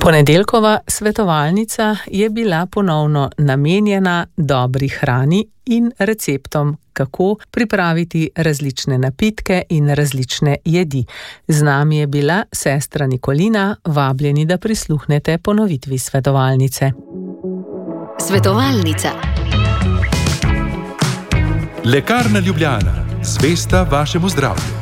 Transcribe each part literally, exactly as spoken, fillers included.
Ponedeljkova svetovalnica je bila ponovno namenjena dobri hrani in receptom, kako pripraviti različne napitke in različne jedi. Z nami je bila sestra Nikolina, vabljeni, da prisluhnete ponovitvi svetovalnice. Svetovalnica. Lekarna Ljubljana, zvesta vašemu zdravju.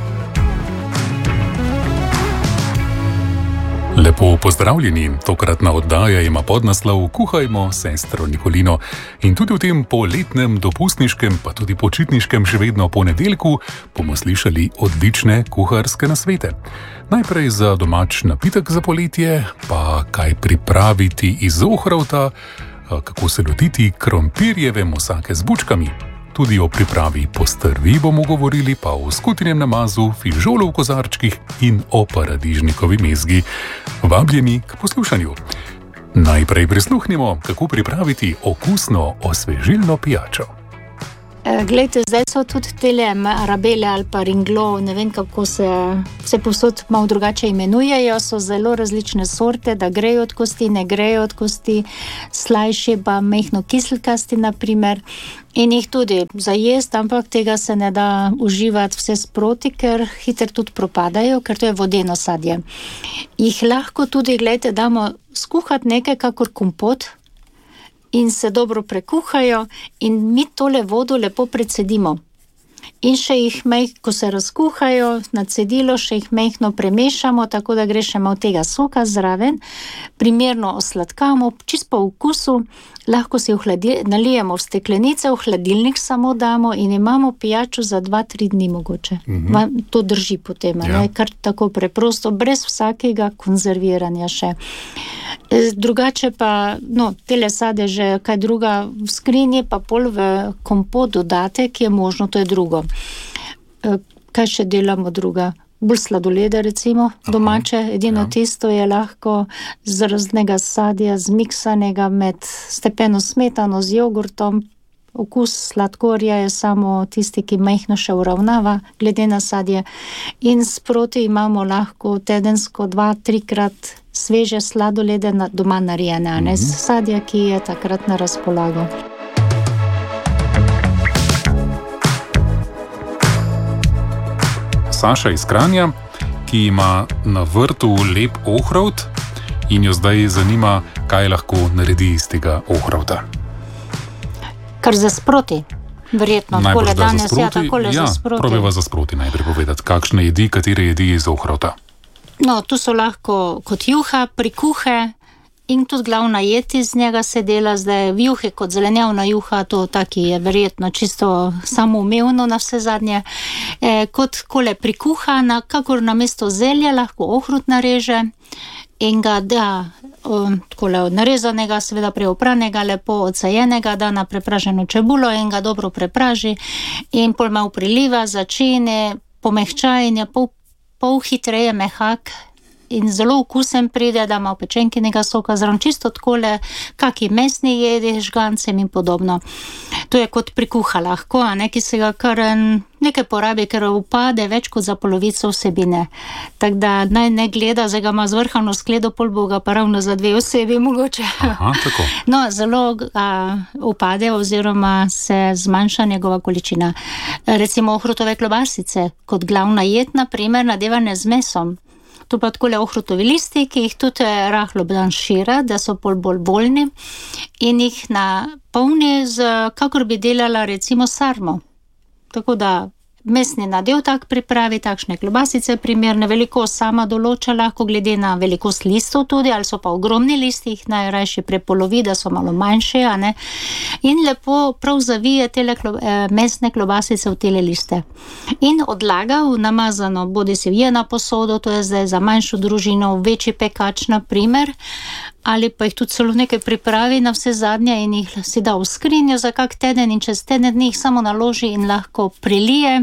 Lepo pozdravljeni, tokratna oddaja ima podnaslov Kuhajmo s sestro Nikolino in tudi v tem poletnem, dopustniškem, pa tudi počitniškem še vedno ponedeljku bomo slišali odlične kuharske nasvete. Najprej za domač napitek za poletje, pa kaj pripraviti iz ohrovta, kako se lotiti krompirjeve mosake z bučkami. Tudi o pripravi postrvi bomo govorili, pa o skutinjem namazu, fižolu v kozarčkih in o paradižnikovi mezgi. Vabljeni k poslušanju. Najprej prisluhnimo, kako pripraviti okusno osvežilno pijačo. Glejte, zdaj so tudi tele arabele ali pa ringlo, ne vem kako se vse povsod malo drugače imenujejo, so zelo različne sorte, da grejo od kosti, ne grejo od kosti, slajši pa mehno kiselkasti naprimer. In jih tudi zajest, ampak tega se ne da uživati vse sproti, ker hitro tudi propadajo, ker to je vodeno sadje. Jih lahko tudi, gledajte, damo skuhati nekaj kakor kompot in se dobro prekuhajo in mi tole vodo lepo precedimo. In še jih, ko se razkuhajo na cedilo, še jih mehno premešamo, tako da gre še malo tega soka zraven, primerno osladkamo, čisto po okusu, lahko si v hladil, nalijemo v steklenice, v hladilnik samo damo in imamo pijačo za dva, tri dni mogoče. Mm-hmm. To drži potem, ja. Ne? Kar tako preprosto, brez vsakega konzerviranja še. Drugače pa, no, tele sadeže, kaj druga v skrinji, pa pol v kompot dodate, ki je možno, to je drugo. Kaj še delamo druga? Bolj sladolede recimo, domače, edino ja. Tisto je lahko z raznega sadja, zmiksanega med stepeno smetano z jogurtom. Okus sladkorja je samo tisti, ki mehno še uravnava, glede na sadje. In sproti imamo lahko tedensko dva, trikrat sveže sladolede na, doma narejene, a ne mm-hmm. sadja, ki je takrat na razpolago. Saša iz Kranja, ki ima na vrtu lep ohrovt in jo zdaj zanima, kaj lahko naredi iz tega ohrovta. Kar za sproti, verjetno. Najbolj da danes, za sproti, ja, takole ja, za sproti. Probeva za sproti najprej povedati, kakšne jedi, katere jedi iz ohrovta. No, tu so lahko kot juha, prikuhe in tudi glavna jed iz njega se dela zdaj v juhe kot zelenjavna juha, to taki je verjetno čisto samoumevno na vse zadnje. E, kot kole prikuhana, kakor na mesto zelja lahko ohrovt nareže in ga da um, takole narezanega, seveda preopranega, lepo odsajenega, da na prepraženo čebulo in ga dobro prepraži in pol malo priliva, začine, pomehčajenja, pol, pol hitreje mehak in zelo okusen pride, da ima pečenkinega soka zraven, čisto takole, kaki mesni jedi, žgancem in podobno. To je kot prikuha lahko, a ne, ki se ga kar nekaj porabi, ker upade več kot za polovico vsebine. Tako da naj ne gleda, zdaj ga ima zvrhano skledo, pol bo ga pa ravno za dve osebi mogoče. Aha, tako. No, zelo a, upade oziroma se zmanjša njegova količina. Recimo ohrutove klobasice, kot glavna jed, na primer, nadevane z mesom. Tu pa takole ohrutovi listi, ki jih tudi rahlo blanšira, da so pol bolj voljni in jih napolni z, kakor bi delala recimo sarmo. Tako da mesni nadev tak pripravi, takšne klobasice primerne, velikost sama določa lahko glede na velikost listov tudi, ali so pa ogromni listi, jih najrajši prepolovi, da so malo manjše, a ne? In lepo prav zavije tele klo, eh, mesne klobasice v tele liste. In odlaga v namazano, bodi si vije na posodo, to je zdaj za manjšo družino, večji pekač na primer, ali pa jih tudi celo nekaj pripravi na vse zadnje in jih si da v skrinjo za kak teden in čez teden dni jih samo naloži in lahko prilije,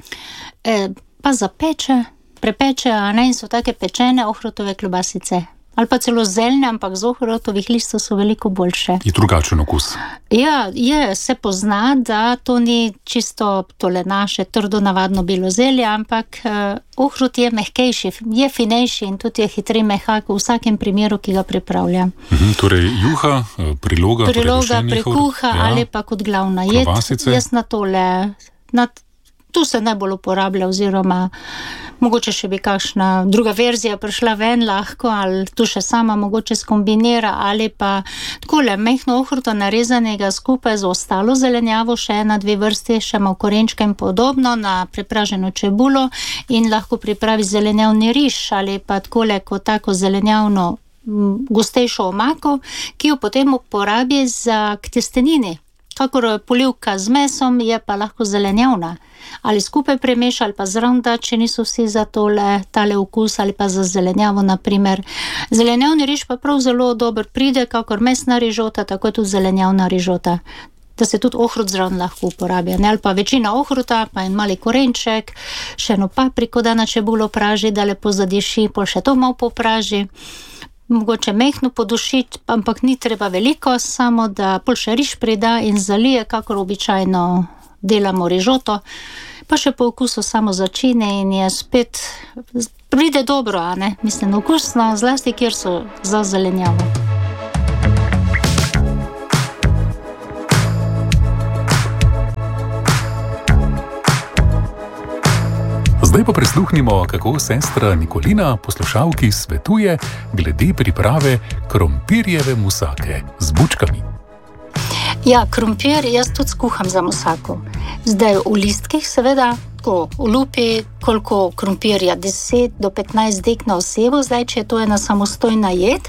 e, pa zapeče, prepeče, a ne, in so take pečene ohrutove klobasice. ali pa celo zeljne, ampak z ohrovtovih listov so veliko boljše. Je drugačen okus. Ja, je, se pozna, da to ni čisto tole naše trdo navadno bilo zelje, ampak uh, ohrut je mehkejši, je finejši in tudi je hitrej mehak v vsakem primeru, ki ga pripravlja. Mhm, torej juha, priloga, priloga prekuha ja. Ali pa kot glavna jed. Klobasice. Jaz na tole, na, tu se najbolj uporablja oziroma mogoče še bi kakšna druga verzija prišla ven lahko, ali tu še sama mogoče skombinira, ali pa takole mehno ohruta narezanega skupaj z ostalo zelenjavo, še ena, dve vrsti, še malo korenčka in podobno, na prepraženo čebulo in lahko pripravi zelenjavni riž, ali pa takole kot tako zelenjavno gostejšo omako, ki jo potem uporabi za k testenini. Kakor polivka z mesom je pa lahko zelenjavna. Ali skupaj premeša, ali pa zranda, če niso vsi za tole, tale okus, ali pa za zelenjavo, naprimer. Zelenjavni riž pa prav zelo dober pride, kakor mesna rižota, tako je tudi zelenjavna rižota. Da se tudi ohrut zraven lahko uporablja. Ne? Ali pa večina ohruta, pa en mali korenček, še eno papriko, da na čebulo praži, da lepo zadiši, pol še to malo popraži. Mogoče mehno podušiti, ampak ni treba veliko, samo da pol še riž prida in zalije, kakor običajno delamo rižoto, pa še po okusu samo začine in je spet, pride dobro, a ne? Mislim, okusno, zlasti kjer so za zelenjavo. Zdaj pa prisluhnimo, kako sestra Nikolina poslušalki svetuje glede priprave krompirjeve musake z bučkami. Ja, krompir jaz tudi skuham za musako. Zdaj v listkih seveda, tako v lupi, koliko krompirja, deset do petnajst dek na osebo, zdaj če je to ena samostojna jed.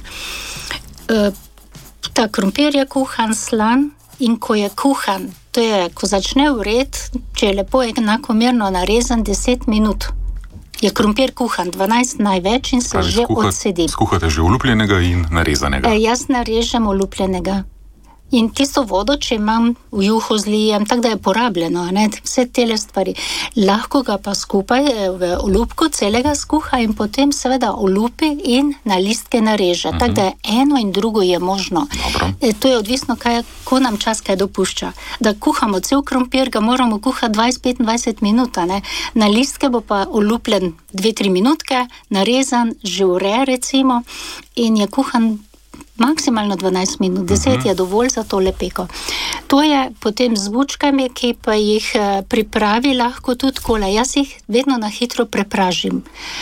E, ta krompir je kuhan, slan in ko je kuhan, to je, ko začne vreti, če je lepo enakomerno narezan deset minut. Je krompir kuhan, dvanajst največ in se Pravi, že skuha, odsedi. Skuhate že olupljenega in narezanega? E, jaz narežem olupljenega. In tisto vodo, če imam v juho zlijem, tako da je porabljeno, ne? Vse tele stvari. Lahko ga pa skupaj v olupku celega skuha in potem seveda olupi in na listke nareže. Uh-huh. Tako da je eno in drugo je možno. E, to je odvisno, kaj, ko nam čas kaj dopušča. Da kuhamo cel krompir, ga moramo kuhati dvajset do petindvajset minut, ne? Na listke bo pa olupljen dve do tri minutke, narezan, že ure recimo, in je kuhan maksimalno dvanajst minut, deset uh-huh. je dovolj za to lepeko. To je potem z bučkami, ki pa jih pripravi lahko tudi kole. Jaz jih vedno na hitro prepražim.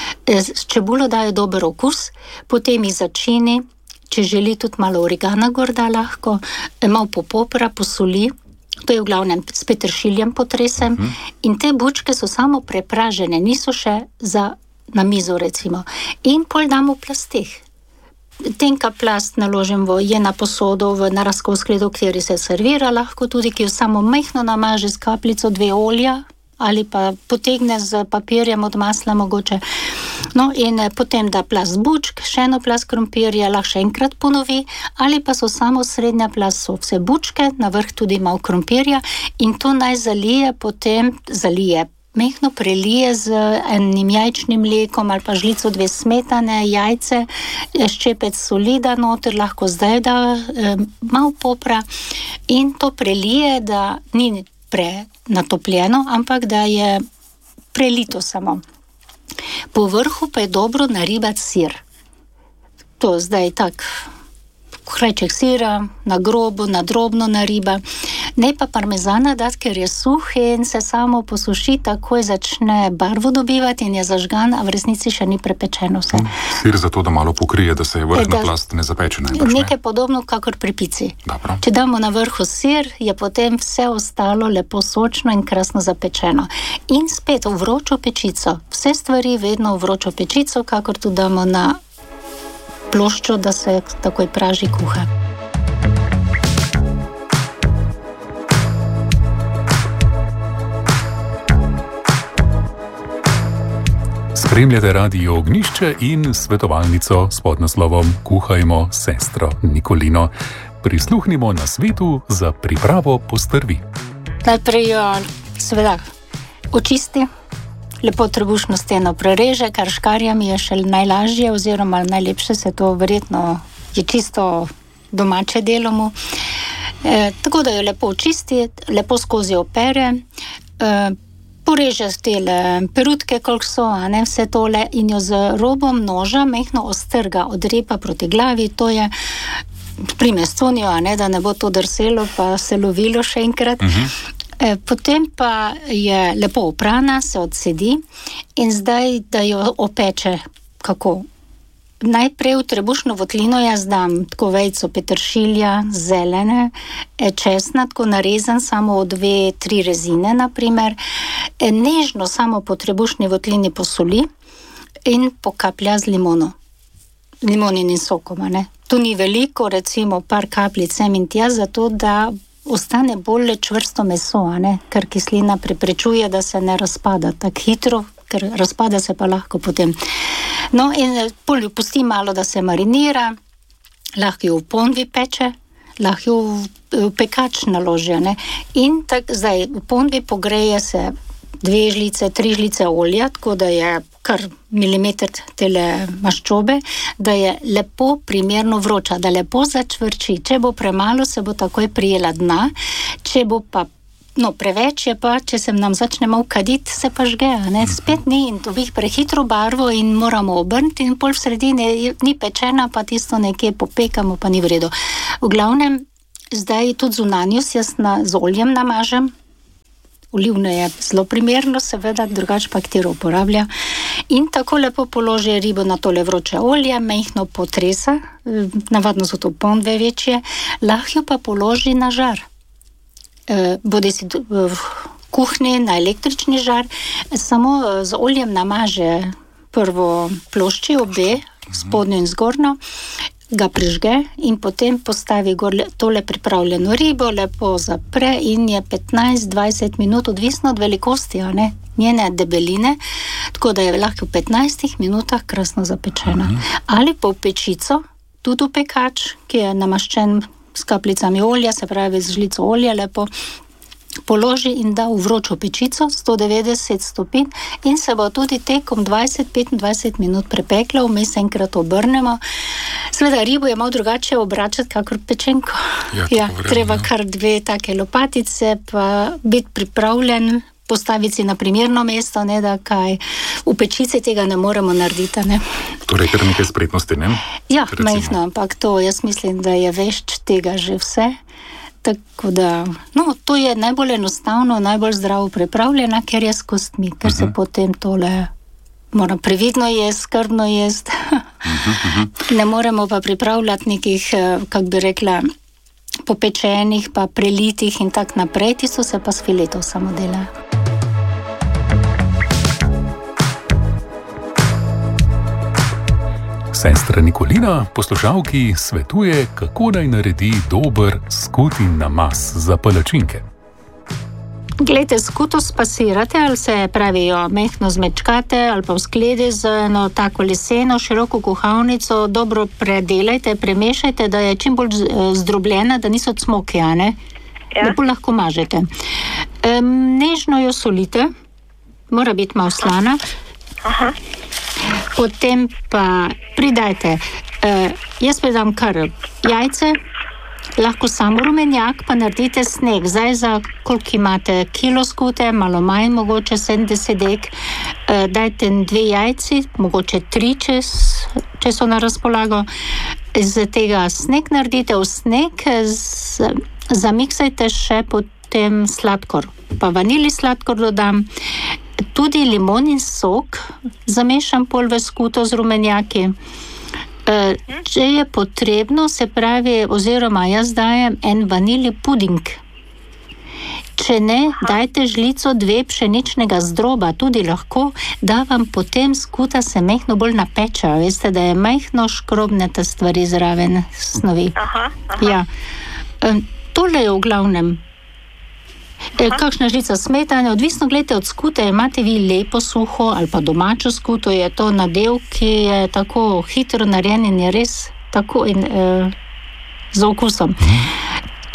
S čebulo dajo dober okus, potem jih začini, če želi tudi malo origana gorda lahko, malo popopra, posoli, to je v glavnem s peteršiljem potresem uh-huh. in te bučke so samo prepražene, niso še za na mizo recimo. In pol damo v plasteh. Tenka plast naložim v jena posodo, v narazkov skledo, kjer se servira lahko tudi, ki jo samo mehno namaže z kapljico dve olja ali pa potegne z papirjem od masla mogoče. No in potem da plast bučk, še eno plast krompirja, lahko še enkrat ponovi, ali pa so samo srednja plast, so vse bučke, na vrh tudi malo krompirja in to naj zalije potem, zalije mehno prelije z enim jajčnim mlekom ali pa žlico dve smetane, jajce, ščepec soli da noter, lahko zdaj da eh, malo popra in to prelije, da ni prenatopljeno, ampak da je prelito samo. Po vrhu pa je dobro naribati sir. To zdaj tak krajček sira, na grobo, na drobno nariba. Ne pa parmezana dati, ker je suh in se samo posuši, takoj začne barvo dobivati in je zažgan, a v resnici še ni prepečeno vse. Sir zato, da malo pokrije, da se je vrhna plast ne zapeče. Ne, nekaj podobno, kakor pri pici. Dobro. Če damo na vrhu sir, je potem vse ostalo lepo sočno in krasno zapečeno. In spet v vročo pečico. Vse stvari vedno v vročo pečico, kakor tu damo na ploščo, da se takoj praži, kuha. Spremljate Radio Ognjišče in svetovalnico s podnaslovom Kuhajmo s sestro Nikolino. Prisluhnimo na svetu za pripravo postrvi. Najprej jo seveda očisti, lepo trebušno steno prereže, kar škarjami je še najlažje oziroma najlepše, se to verjetno je čisto domače delomu. E, tako da jo lepo očisti, lepo skozi opere, e, poreže tele perutke, koliko so, a ne, vse tole in jo z robom noža mehno ostrga od repa proti glavi, to je primestonijo, a ne, da ne bo to drselo pa se lovilo še enkrat. Uh-huh. E, potem pa je lepo oprana, se odsedi in zdaj, da jo opeče, kako? Najprej v trebušno votlino jaz dam tako vejco peteršilja, zelene, česna, tako narezan, samo od dve, tri rezine, naprimer. Nežno samo po trebušni votlini posoli in pokaplja z limono. Limoninim sokom, ne? Tu ni veliko, recimo par kapljic sem in tja, zato da ostane bolj čvrsto meso, ne? Ker kislina preprečuje, da se ne razpada tako hitro, ker razpada se pa lahko potem. No in pol jo pusti malo, da se marinira, lahko jo v ponvi peče, lahko jo v, v pekač naloži, ne. In tak, zdaj v ponvi pogreje se dve žlice, tri žlice olja, tako da je kar milimeter tele maščobe, da je lepo primerno vroča, da lepo začvrči. Če bo premalo, se bo takoj prijela dna, če bo pa no, preveč je pa, če se nam začne malo kaditi, se pa žge, ne, spet ni in to bih prehitro barvo in moramo obrniti in pol v sredini ni pečena, pa tisto nekje popekamo, pa ni v redu. V glavnem, zdaj tudi zunanjost jaz na, z oljem namažem, olivno je zelo primerno, seveda, drugače pa katero uporablja in tako lepo položi ribo na tole vroče olje, mehno potresa, navadno so to ponve večje, lahko pa položi na žar. Bodi si v kuhinji na električni žar, samo z oljem namaže prvo plošči, obe, spodnjo in zgornjo, ga prižge in potem postavi gor tole pripravljeno ribo, lepo zapre in je petnajst do dvajset minut, odvisno od velikosti, a ne, njene debeline, tako da je lahko v petnajstih minutah krasno zapečena. Ali pa v pečico, tudi v pekač, ki je namaščen s kapljicami olja, se pravi z žlico olja, lepo položi in da v vročo pečico, sto devetdeset stopinj in se bo tudi tekom dvajset do petindvajset minut prepekla, vmes enkrat obrnemo. Seveda ribo je malo drugače obračati, kakor pečenko. Ja, ja, vrem, treba ja. kar dve take lopatice, pa biti pripravljen, postaviti si na primerno mesto, ne da kaj. V pečici tega ne moremo narediti, ne. Torej, kar nekaj spretnosti, ne? Ja, Recimo. majhno, ampak to, jaz mislim, da je vešč tega že vse. Tako da, no, to je najbolj enostavno, najbolj zdravo pripravljena, ker je s kostmi, ker uh-huh. se potem tole mora previdno jesti, skrbno jesti. uh-huh. Ne moremo pa pripravljati nekih, kak bi rekla, popečenih, pa prelitih in tak naprej, tisto se pa s filetov samo dela. Sestra Nikolina poslušalki svetuje, kako naj naredi dober skutin namaz za palačinke. Glejte, skuto spasirate, ali se pravijo, mehno zmečkate, ali pa v skledi z eno tako leseno, široko kuhalnico, dobro predelajte, premešajte, da je čim bolj zdrobljena, da niso cmoki, a ne? Ja. Lepo lahko mažete. Um, nežno jo solite, mora biti malo slana. Aha. Potem pa pridajte, uh, jaz predam kar jajce, lahko samo rumenjak, pa naredite sneg. Zdaj za koliko imate kilo skute, malo manj, mogoče sedemdeset dek, uh, dajte dve jajci, mogoče tri, če, če so na razpolago. Z tega sneg naredite v sneg, z, zamiksajte še potem sladkor, pa vanili sladkor dodam. Tudi limonin sok zamešam pol v skuto z rumenjaki. E, če je potrebno, se pravi, oziroma jaz dajem en vanili puding. Če ne, dajte žlico dve pšeničnega zdroba, tudi lahko, da vam potem skuta se mehno bolj napeča. Veste, da je mehno škrobne te stvari zraven snovi. Aha, aha. Ja. E, tole je v glavnem. E, kakšna žlica smetane, odvisno gledajte od skute, imate vi lepo suho ali pa domačo skuto, je to nadev, ki je tako hitro narejen in je res tako in, e, z okusom.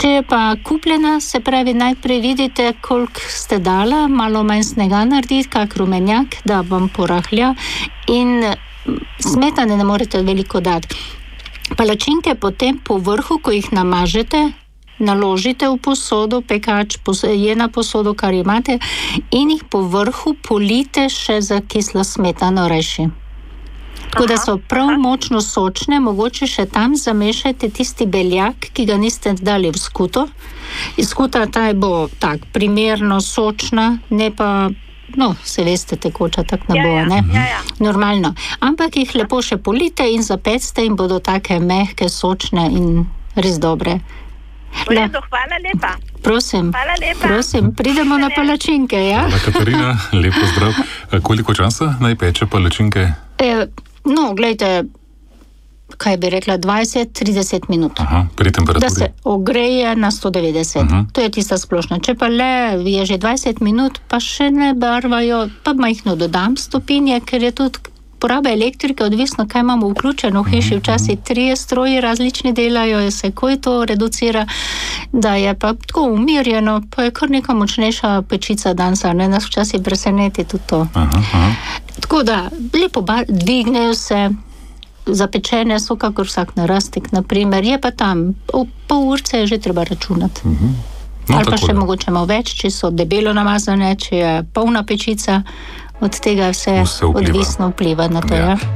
Če je pa kupljena, se pravi, najprej vidite, koliko ste dala, malo manj snega narediti, kak rumenjak, da vam porahlja in smetane ne morete veliko dati. Palačinke potem po vrhu, ko jih namažete, naložite v posodo, pekač, jena posodo, kar imate, in jih po vrhu polite še za kislo smetano reši. Tako da so prav močno sočne, mogoče še tam zamešajte tisti beljak, ki ga niste dali v skuto. Iz skuta ta bo tak primerno sočna, ne pa, no, se veste, tekoča tak ne bo, ne? Ja, ja. Normalno. Ampak jih lepo še polite in zapecte in bodo take mehke, sočne in res dobre. V redu, hvala lepa. Prosim, Hvala lepa. prosim, pridemo na palačinke, ja? Hvala, Katarina, lep pozdrav. Koliko časa naj peče palačinke? E, no, glejte, kaj bi rekla, dvajset do trideset minut. Aha, pri temperaturi. Da se ogreje na sto devetdeset. Uh-huh. To je tista splošna. Če pa le je že dvajset minut, pa še ne barvajo, pa majhno dodam stopinje, ker je tudi poraba elektrike odvisno, kaj imamo vključeno v hiši. Včasih trije stroji različni delajo, se koj to reducira, da je pa tako umirjeno, pa je kar neka močnejša pečica dansa, ne, nas včasih preseneti tudi to. Aha, aha. Tako da, lepo bar, dvignejo se, zapečene so kakor vsak narastek, naprimer, je pa tam, v pol urce je že treba računati. Uh-huh. No, ali pa še da. mogoče malo več, če so debelo namazane, če je polna pečica, od tega vse, vse vpliva. odvisno vpliva na to. Ja. Ja.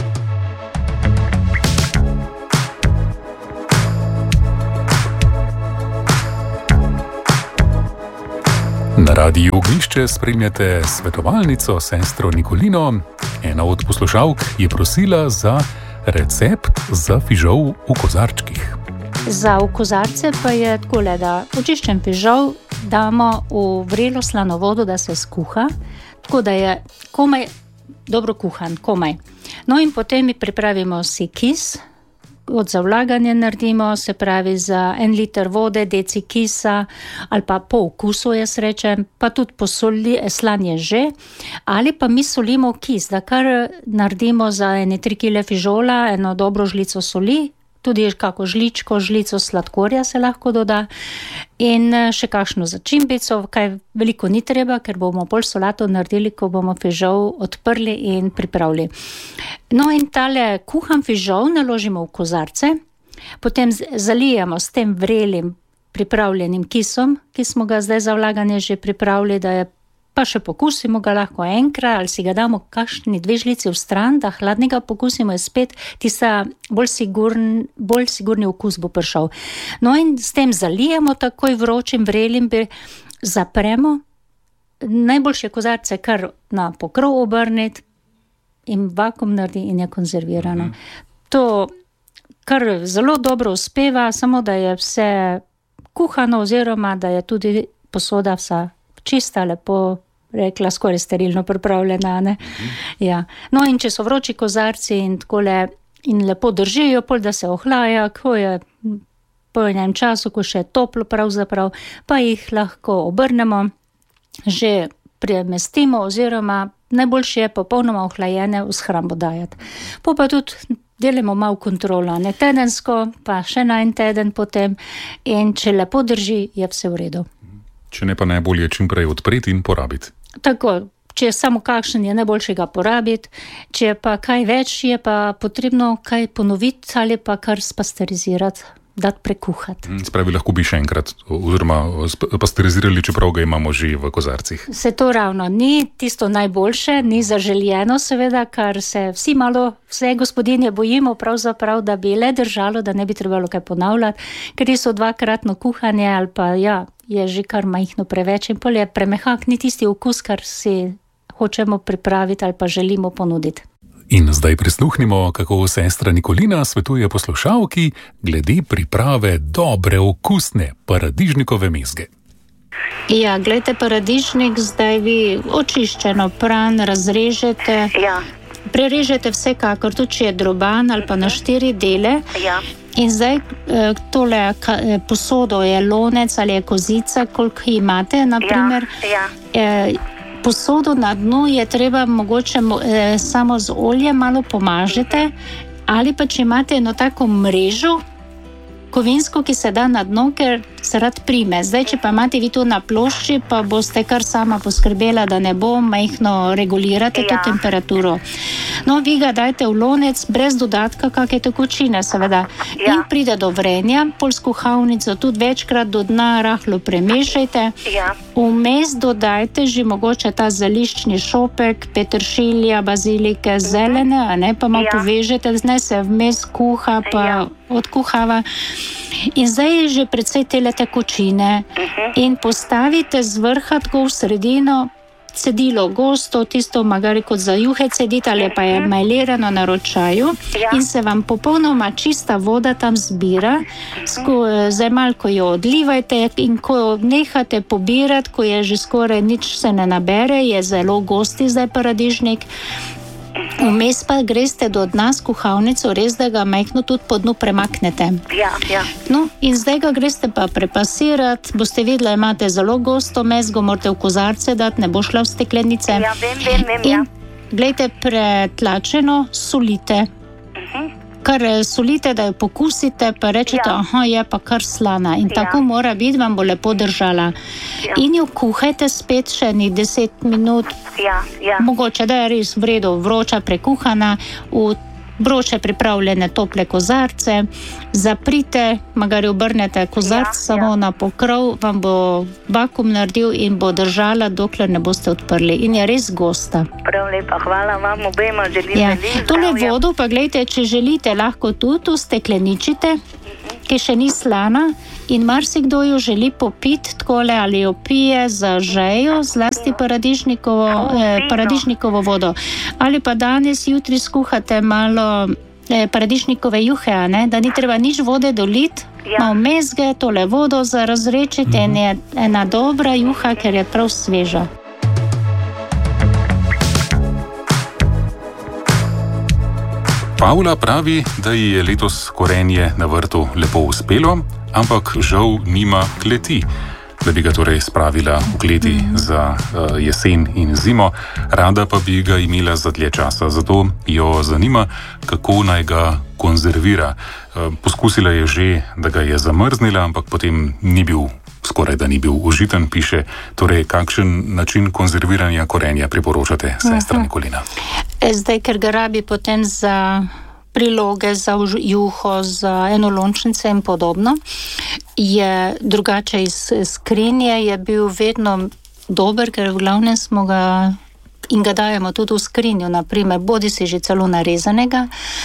Na Radiu Ognjišče spremljate svetovalnico sestro Nikolino. Ena od poslušalk je prosila za recept za fižol v kozarčkih. Za v kozarce pa je takole, da očiščen fižol damo v vrelo slano vodo, da se skuha, tako da je komaj dobro kuhan, komaj. No in potem mi pripravimo si kis, od zavlaganja naredimo, se pravi za en liter vode, deci kisa ali pa po okusu, jaz rečem, pa tudi posoli, slanje že, ali pa mi solimo kis, da kar naredimo za ene tri kile fižola, eno dobro žlico soli, tudi kako žličko, žlico sladkorja se lahko doda in še kakšno začimbico, kaj veliko ni treba, ker bomo pol solato naredili, ko bomo fižol odprli in pripravili. No in tale kuhan fižol naložimo v kozarce, potem zalijemo s tem vrelim pripravljenim kisom, ki smo ga zdaj za vlaganje že pripravili, da je pa še pokusimo ga lahko enkrat, ali si ga damo kakšni dve žlici v stran, da hladnega pokusimo, je spet tista bolj sigurn, bolj sigurni okus bo prišel. No in s tem zalijemo takoj vročim vrelim, zapremo, najboljše kozarce kar na pokrov obrniti in vakuum naredi in je konzervirano. Mm-hmm. To kar zelo dobro uspeva, samo da je vse kuhano oziroma da je tudi posoda vsa čista, lepo rekla, skoraj sterilno pripravljena, ne? Mm-hmm. Ja. No in če so vroči kozarci in takole in lepo držijo, pol da se ohlaja, ko je po enem času, ko še je toplo pravzaprav, pa jih lahko obrnemo, že premestimo oziroma najboljše je popolnoma ohlajene v shrambo dajati. Po pa tudi delamo malo kontrola, ne tedensko, pa še na en teden potem in če lepo drži, je vse v redu. Če ne pa najbolje čim prej odpreti in porabiti. Tako, če je samo kakšen, je najboljše ga porabiti, če je pa kaj več, je pa potrebno kaj ponoviti ali pa kar spasterizirati, dati prekuhati. Spravi, lahko bi še enkrat, oziroma pasterizirali, čeprav ga imamo že v kozarcih. Se to ravno ni tisto najboljše, ni zaželjeno seveda, kar se vsi malo, vse gospodinje bojimo pravzaprav, da bi le držalo, da ne bi trebalo kaj ponavljati, ker so dvakratno kuhanje ali pa ja, je že kar majhno preveč in pol je premehak, ni tisti okus, kar si hočemo pripraviti ali pa želimo ponuditi. In zdaj prisluhnimo, kako sestra Nikolina svetuje poslušalki glede priprave dobre, okusne paradižnikove mezge. Ja, gledajte, paradižnik zdaj vi očiščeno pran razrežete, Ja, prerežete vsekakor, tudi če je droban ali pa na štiri dele. ja, In zdaj eh, tole ka, eh, posodo je lonec ali je kozica, koliko imate, naprimer. ja, Eh, posodo na dnu je treba mogoče eh, samo z oljem malo pomažete, ali pa če imate eno tako mrežo kovinsko, ki se da na dno, ker se rad prime. Zdaj, če pa imate vi to na plošči, pa boste kar sama poskrbela, da ne bo majhno regulirate ja. to temperaturo. No, vi ga dajte v lonec brez dodatka kakšne tekočine, seveda. Ja. In pride do vrenja, pol s kuhalnico tudi večkrat do dna rahlo premešajte. Ja. Vmes dodajte že mogoče ta zeliščni šopek, peteršilja, bazilike, zelene, a ne, pa malo ja. povežete, ne se vmes kuha, pa ja. odkuhava. In zdaj je že precej tele tekočine uh-huh. in postavite z vrha tako v sredino cedilo gosto, tisto magari kot za juhe cedite, ali pa je majlirano na ročaju ja. in se vam popolnoma čista voda tam zbira. Uh-huh. Zdaj malko jo odlivajte in ko nehate pobirati, ko je že skoraj nič se ne nabere, je zelo gosti zdaj paradižnik. Vmes pa greste do dna s kuhalnico, res da ga majhno tudi po dnu premaknete. Ja, ja. No, in zdaj ga greste pa prepasirati, boste videli, imate zelo gosto mesgo, morate v kozarce dati, ne bo šla v steklenice. Ja, vem, vem, vem, in, ja. glejte, pretlačeno solite. Uh-huh. Kar solite, da jo pokusite, pa rečete, ja. aha, je pa kar slana. In ja. tako mora biti, vam bo lepo držala. Ja. In jo kuhajte spet še ni deset minut. Ja, ja. Mogoče, da je res v redu, vroča, prekuhana, v vroče pripravljene tople kozarce. Zaprite, magari obrnete kozarc ja, samo ja. na pokrov, vam bo vakuum naredil in bo držala, dokler ne boste odprli. In je res gosta. Prav lepa, hvala vam obema, želim ja. veliko. Tole vodo pa gledajte, če želite, lahko tudi stekleničite, uh-huh. ki še ni slana. In marsikdo jo želi popiti takole ali jo pije za žejo, zlasti paradižnikovo, eh, paradižnikovo vodo. Ali pa danes, jutri skuhate malo eh, paradižnikove juhe, a ne? Da ni treba nič vode doliti, ja. malo mezge, tole vodo za razrečiti in je ena dobra juha, ker je prav sveža. Pavla pravi, da ji je letos korenje na vrtu lepo uspelo, ampak žal nima kleti, da bi ga torej spravila v kleti mm. za uh, jesen in zimo, rada pa bi ga imela za dlje časa. Zato jo zanima, kako naj ga konzervira. Uh, poskusila je že, da ga je zamrznila, ampak potem ni bil, skoraj da ni bil užiten, piše. Torej, kakšen način konzerviranja korenja priporočate, sestra Nikolina? Zdaj, ker ga rabi potem za priloge, za juho, za enolončnice in podobno, je drugače iz skrinje, je bil vedno dober, ker v glavnem smo ga in ga dajemo tudi v skrinjo, naprimer, bodi si že celo narezanega,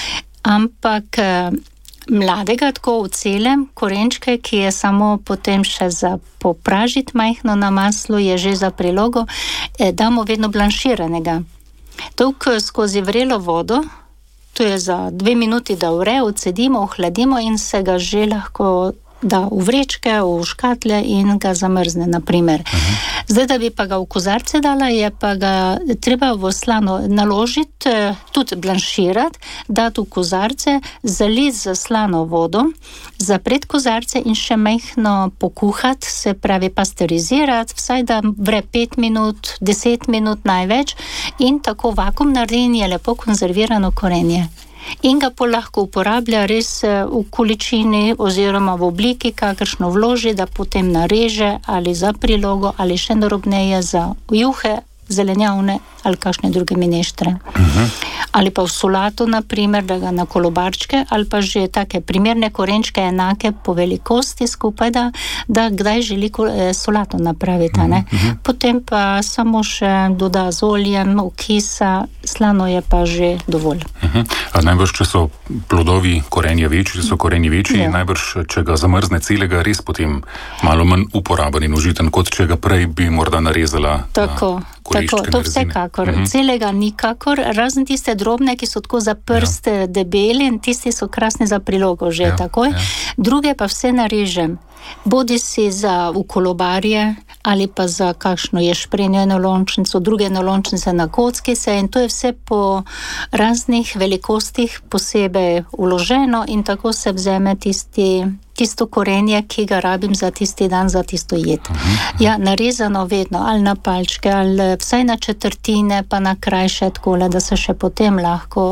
ampak mladega, tako v celem, korenčke, ki je samo potem še za popražiti majhno na maslu, je že za prilogo, damo vedno blanširanega. Tukaj skozi vrelo vodo, to je za dve minuti, da vre, odcedimo, ohladimo in se ga že lahko da v vrečke, v škatle in ga zamrzne, naprimer. Uh-huh. Zdaj, da bi pa ga v kozarce dala, je pa ga treba v slano naložiti, tudi blanširati, dati v kozarce, zaliti za slano vodo, zapreti kozarce in še majhno pokuhati, se pravi pasteurizirati, vsaj da vre pet minut, deset minut največ in tako vakuum naredi in je lepo konzervirano korenje. In ga pa lahko uporablja res v količini oziroma v obliki, kakršno vloži, da potem nareže ali za prilogo ali še narobneje za juhe, zelenjavne ali kakšne druge mineštre. Uh-huh. Ali pa v solato, naprimer, da ga na kolobarčke, ali pa že take primerne korenčke enake po velikosti skupaj, da, da kdaj želi solato napraviti. Ne? Uh-huh. Potem pa samo še doda z oljem, okisa, slano je pa že dovolj. Uh-huh. A najbrž, če so plodovi korenja večji, če so korenji večji, ja. najbrž, če ga zamrzne celega, res potem malo manj uporaben in užiten, kot če ga prej bi morda narezala. Tako. Tako, to vsekakor. Uh-huh. Celega nikakor, razen tiste drobne, ki so tako za prst ja. debeli in tisti so krasni za prilogo že ja, takoj. Ja. Druge pa vse narežem. Bodi si za v kolobarje ali pa za kakšno ješprenjo enolončnico, druge enolončnice na kocki se in to je vse po raznih velikostih posebej uloženo in tako se vzeme tisti tisto korenje, ki ga rabim za tisti dan, za tisto jed. Uh-huh. Ja, narezano vedno, ali na palčke, ali vsaj na četrtine, pa na krajše takole, da se še potem lahko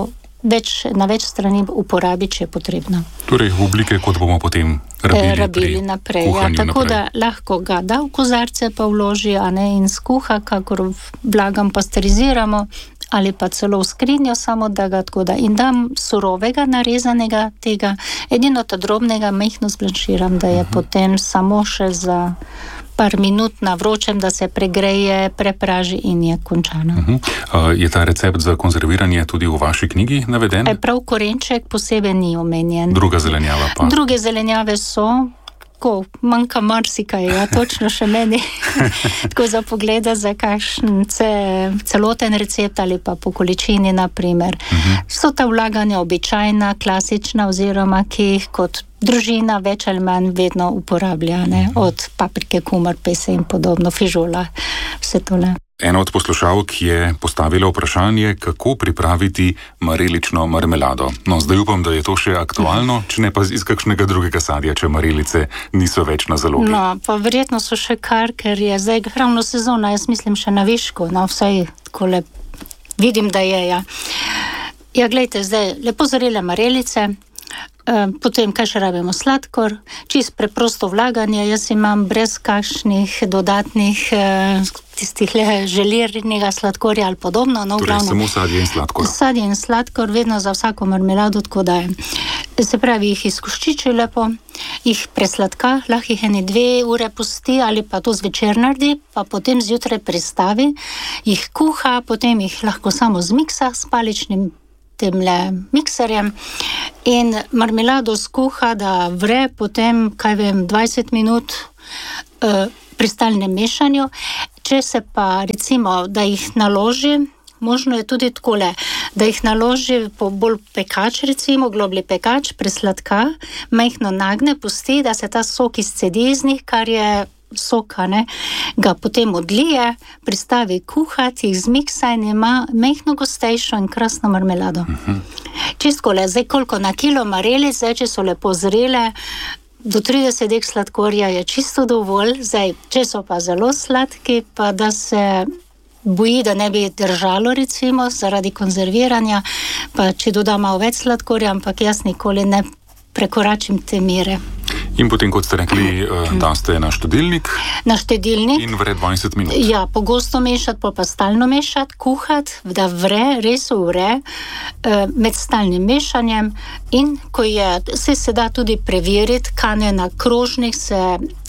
več, na več strani uporabiti, če je potrebno. Torej, v oblike, kot bomo potem rabili, rabili naprej. Ja, tako naprej. Da lahko ga da v kozarce pa vloži, a ne, in skuha, kakor vlagam pasteriziramo, ali pa celo v skrinjo, samo da ga tako da. In dam surovega, narezanega tega, edino ta drobnega majhno zblanširam, da je uh-huh. potem samo še za par minut na vročem, da se pregreje, prepraži in je končano. Uh-huh. Uh, je ta recept za konzerviranje tudi v vaši knjigi naveden? E, prav korenček posebej ni omenjen. Druga zelenjava pa? Druge zelenjave so, tako, manjka marsikaj, ja, točno še meni. Tako za pogleda za kakšen ce, celoten recept ali pa po količini, naprimer. Uh-huh. So ta vlaganja običajna, klasična, oziroma ki jih kot družina več ali manj vedno uporablja, ne? Od paprike, kumar, pese in podobno, fižola, vse tole. Ena od poslušalk je postavila vprašanje, kako pripraviti marelično marmelado. No, zdaj upam, da je to še aktualno, če ne pa iz kakšnega drugega sadja, če marelice niso več na zalogi. No, pa verjetno so še kar, ker je zdaj ravno sezona, jaz mislim še na višku, no, vsaj takole vidim, da je, ja. Ja, glejte, zdaj lepo zrele marelice, potem kaj še rabimo, sladkor, čist preprosto vlaganje, jaz imam brez kakšnih dodatnih tistih le želirnega sladkorja ali podobno. No, torej glavno, samo sadje in sladkor. Sadje in sladkor vedno za vsako marmelado tako dajem. Se pravi, jih izkoščiči lepo, jih presladka, lahko jih ene dve ure pusti ali pa to zvečer naredi, pa potem zjutraj pristavi, jih kuha, potem jih lahko samo zmiksa s paličnim temle mikserjem in marmelado skuha, da vre potem, kaj vem, dvajset minut uh, pri stalnem mešanju. Če se pa recimo, da jih naloži, možno je tudi takole, da jih naloži po bolj pekač, recimo globlji pekač, presladka, majhno nagne, pusti, da se ta sok izcedi iz njih, kar je soka, ne, ga potem odlije, pristavi kuhati, jih zmiksa in ima majhno gostejšo in krasno marmelado. Uh-huh. Čistkole, zdaj koliko na kilo marelic, zdaj, če so lepo zrele, do trideset dek sladkorja je čisto dovolj, zdaj, če so pa zelo sladki, pa da se boji, da ne bi držalo, recimo, zaradi konzerviranja, pa če dodam malo več sladkorja, ampak jaz nikoli ne prekoračim te mere. In potem, kot ste rekli, daste na štedilnik. Na štedilnik. In vre dvajset minut. Ja, pogosto mešati, pa pa stalno mešati, kuhati, da vre, res vre, med stalnim mešanjem. In ko je, se se da tudi preveriti, kane na krožnik se,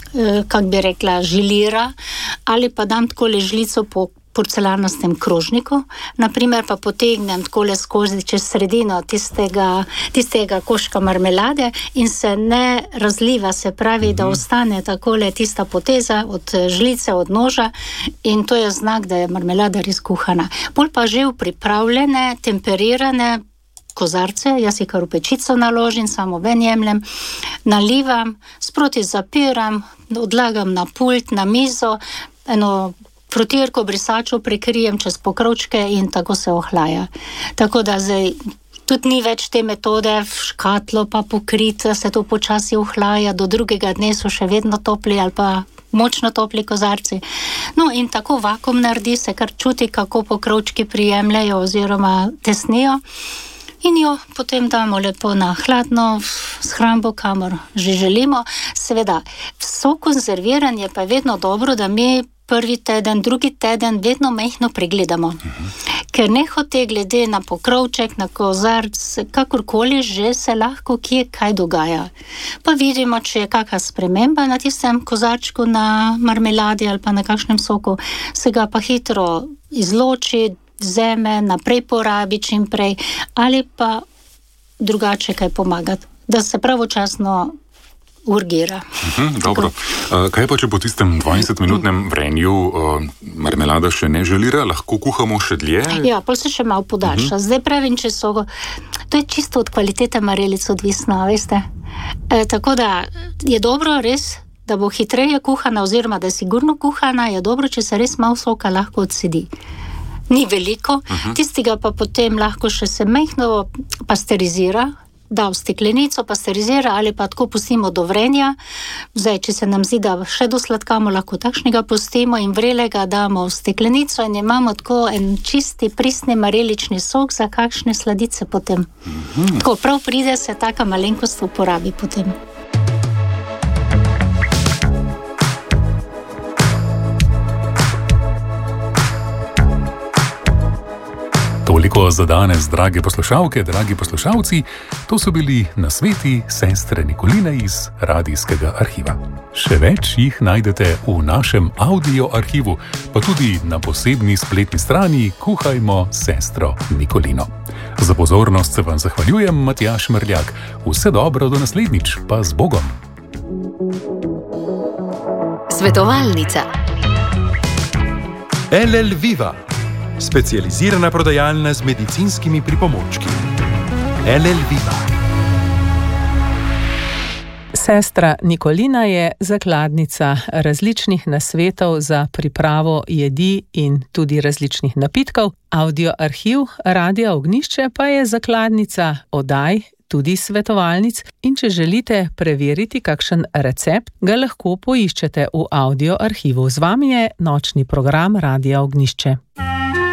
kak bi rekla, žilira, ali pa dam takole žlico po porcelanastem krožniku, naprimer pa potegnem takole skozi čez sredino tistega, tistega koška marmelade in se ne razliva, se pravi, mm-hmm. da ostane takole tista poteza od žlice, od noža in to je znak, da je marmelada res kuhana. Pol pa že v pripravljene, temperirane kozarce, jaz si kar v pečico naložim, samo ven jemljem, nalivam, sproti zapiram, odlagam na pult, na mizo, eno frotirko, brisačo prekrijem čez pokrovčke in tako se ohlaja. Tako da zdaj tudi ni več te metode v škatlo pa pokrit, da se to počasi ohlaja, do drugega dne so še vedno topli ali pa močno topli kozarci. No in tako vakuum naredi, se kar čuti, kako pokrovčki prijemljajo oziroma tesnijo. In jo potem damo lepo na hladno shrambo, kamor že želimo. Seveda, vso konzerviranje pa je vedno dobro, da mi prvi teden, drugi teden vedno majhno pregledamo. Uh-huh. Ker nehote glede na pokrovček, na kozarc, kakorkoli že se lahko kje kaj dogaja. Pa vidimo, če je kakšna sprememba na tistem kozarčku, na marmeladi ali pa na kakšnem soku, se ga pa hitro izloči, vzeme, naprej porabi čim prej, ali pa drugače kaj pomagati, da se pravočasno urgira. Uh-huh, dobro. Uh, kaj pa, če po tistem dvajsetminutnem vrenju uh, marmelada še ne želira, lahko kuhamo še dlje? Ja, pa se še malo podaljša. Uh-huh. Zdaj pravim, če so, to je čisto od kvalitete marelic odvisno, veste. E, tako da je dobro res, da bo hitreje kuhana, oziroma da je sigurno kuhana, je dobro, če se res malo soka lahko odsedi. Ni veliko, uh-huh. tistega pa potem lahko še se majhno pasterizira, da v steklenico, pasterizira ali pa tako pustimo do vrenja. Zdaj, če se nam zdi, da še dosladkamo, lahko takšnega pustimo in vrelega damo v steklenico in imamo tako en čisti, pristni marelični sok za kakšne sladice potem. Mm-hmm. Tako prav pride se taka malenkost uporabi potem. Toliko za danes, drage poslušalke, dragi poslušalci, to so bili nasveti sestre Nikoline iz Radijskega arhiva. Še več jih najdete v našem audio arhivu, pa tudi na posebni spletni strani Kuhajmo s sestro Nikolino. Za pozornost se vam zahvaljujem, Matjaž Mrljak. Vse dobro do naslednjič, pa z Bogom. Svetovalnica. L L Viva, specializirana prodajalna z medicinskimi pripomočki. L L Viva. Sestra Nikolina je zakladnica različnih nasvetov za pripravo jedi in tudi različnih napitkov. Audio arhiv Radia Ognjišče pa je zakladnica oddaj, tudi svetovalnic, in če želite preveriti kakšen recept, ga lahko poiščete v audio arhivu. Z vami je nočni program Radia Ognjišče.